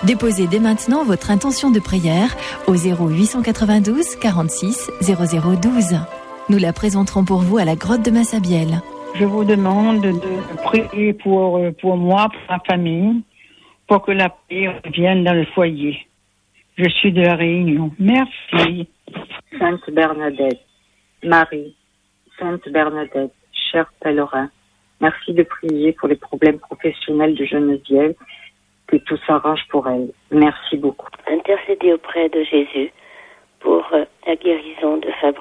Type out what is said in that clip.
Déposez dès maintenant votre intention de prière au 0892 46 0012. Nous la présenterons pour vous à la grotte de Massabielle. Je vous demande de prier pour moi, pour ma famille, pour que la paix revienne dans le foyer. Je suis de la Réunion. Merci. Sainte Bernadette, Marie, Sainte Bernadette, cher pèlerin, merci de prier pour les problèmes professionnels de Geneviève, que tout s'arrange pour elle. Merci beaucoup. Intercédez auprès de Jésus pour la guérison de Fabrice.